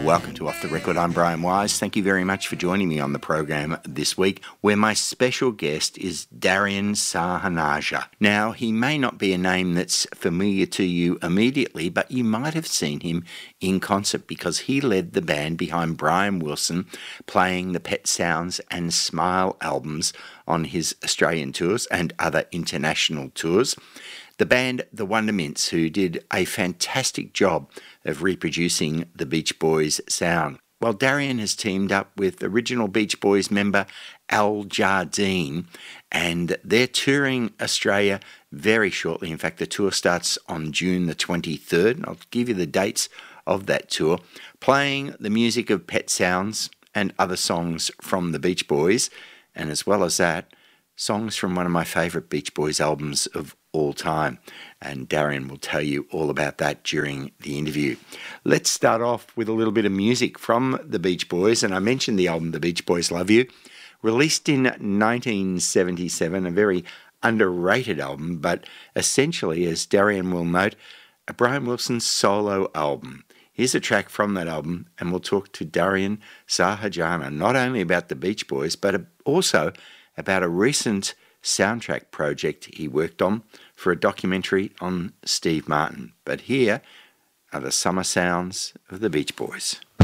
Welcome to Off the Record. I'm Brian Wise. Thank you very much for joining me on the program this week, where my special guest is Darian Sahanaja. Now, he may not be a name that's familiar to you immediately, but you might have seen him in concert because he led the band behind Brian Wilson playing the Pet Sounds and Smile albums on his Australian tours and other international tours. The band The Wondermints, who did a fantastic job of reproducing the Beach Boys sound. Well, Darian has teamed up with original Beach Boys member Al Jardine, and they're touring Australia very shortly. In fact, the tour starts on June the 23rd, and I'll give you the dates of that tour, playing the music of Pet Sounds and other songs from the Beach Boys, and as well as that, songs from one of my favourite Beach Boys albums of all time. And Darian will tell you all about that during the interview. Let's start off with a little bit of music from the Beach Boys. And I mentioned the album The Beach Boys Love You, released in 1977, a very underrated album, but essentially, as Darian will note, a Brian Wilson solo album. Here's a track from that album, and we'll talk to Darian Sahanaja not only about the Beach Boys, but also about a recent soundtrack project he worked on for a documentary on Steve Martin. But here are the summer sounds of the Beach Boys.